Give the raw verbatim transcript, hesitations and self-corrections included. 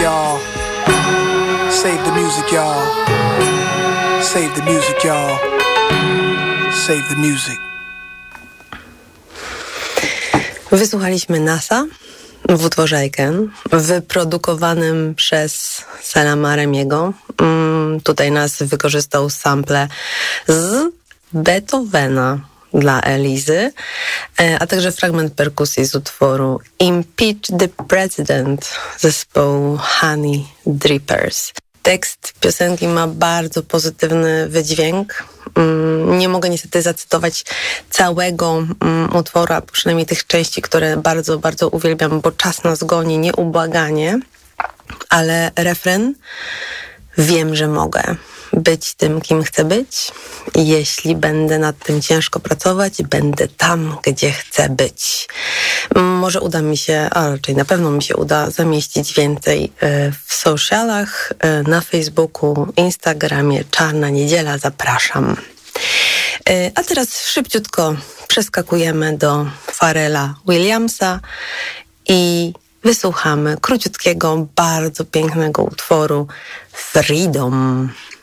y'all. Save the music, y'all. Save the music, y'all. Save the music. Wysłuchaliśmy NASA w utworze I Can, wyprodukowanym przez Salama Remiego. Mm, tutaj Nas wykorzystał sample z Beethovena dla Elizy, a także fragment perkusji z utworu Impeach the President zespołu Honey Drippers. Tekst piosenki ma bardzo pozytywny wydźwięk. Nie mogę niestety zacytować całego utworu, a przynajmniej tych części, które bardzo, bardzo uwielbiam, bo czas nas goni nieubłaganie, ale refren: wiem, że mogę być tym, kim chcę być. Jeśli będę nad tym ciężko pracować, będę tam, gdzie chcę być. Może uda mi się, a raczej na pewno mi się uda zamieścić więcej w socialach, na Facebooku, Instagramie. Czarna Niedziela, zapraszam. A teraz szybciutko przeskakujemy do Pharrella Williamsa i wysłuchamy króciutkiego, bardzo pięknego utworu Freedom.